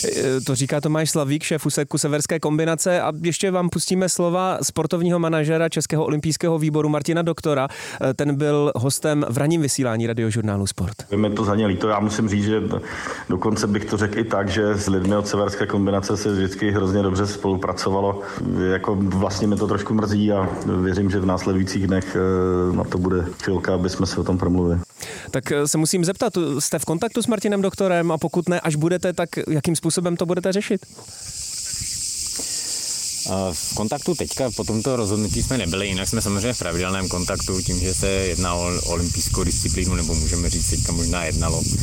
To říká Tomáš Slavík, šéf úseku severské kombinace, a ještě vám pustíme slova sportovního manažera Českého olympijského výboru Martina Doktora. Ten byl hostem v ranním vysílání Radiožurnálu Sport. Je mi to za ně líto, já musím říct, že dokonce bych to řekl i tak, že s lidmi od severské kombinace se vždycky hrozně dobře spolupracovalo. Jako vlastně mi to trošku mrzí a věřím, že v následujících dnech na to bude chvilka, aby jsme se o tom promluvili. Tak se musím zeptat, jste v kontaktu s Martinem Doktorem, a pokud ne, až budete, tak jakým způsobem to budete řešit? V kontaktu teďka po tomto rozhodnutí jsme nebyli, jinak jsme samozřejmě v pravidelném kontaktu tím, že se jedná o olympijskou disciplínu, nebo můžeme říct teďka možná jednalo.